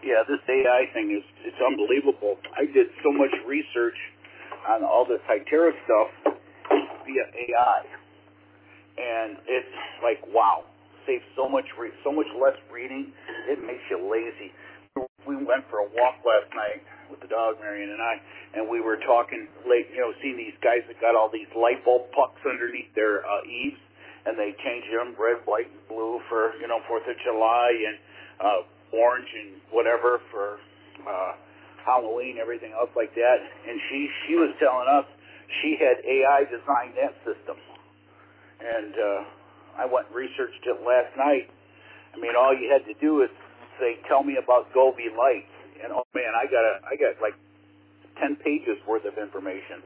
Yeah, this AI thing it's unbelievable. I did so much research on all this Hytera stuff via AI, and it's like wow, saves so much less reading. It makes you lazy. We went for a walk last night with the dog, Marion and I, and we were talking late, seeing these guys that got all these light bulb pucks underneath their eaves, and they change them red, white, and blue for 4th of July, and orange and whatever for Halloween, everything else like that. And she was telling us she had AI design that system, and I went and researched it last night. I mean, all you had to do is say, "Tell me about Govee lights," and oh man, I got like 10 pages worth of information.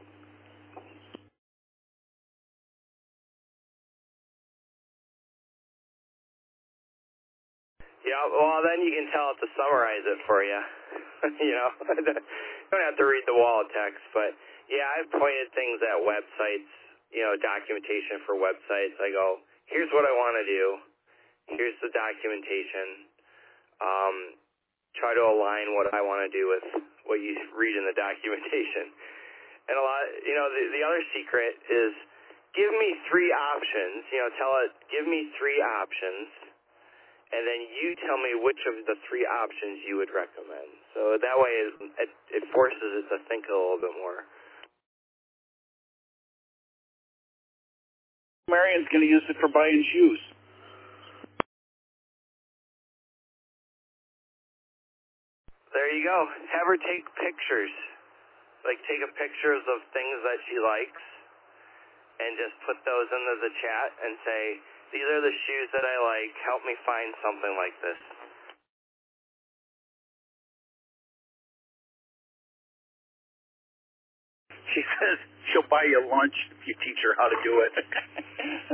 Yeah, well, then you can tell it to summarize it for you. You don't have to read the wall of text, but yeah, I've pointed things at websites, documentation for websites. I go, here's what I want to do. Here's the documentation. Try to align what I want to do with what you read in the documentation. And a lot, the other secret is give me 3 options. Tell it, give me 3 options, and then you tell me which of the 3 options you would recommend. So that way it forces it to think a little bit more. Marion's going to use it for buying shoes. There you go. Have her take pictures. Like take a pictures of things that she likes and just put those into the chat and say, these are the shoes that I like. Help me find something like this. She says she'll buy you lunch if you teach her how to do it.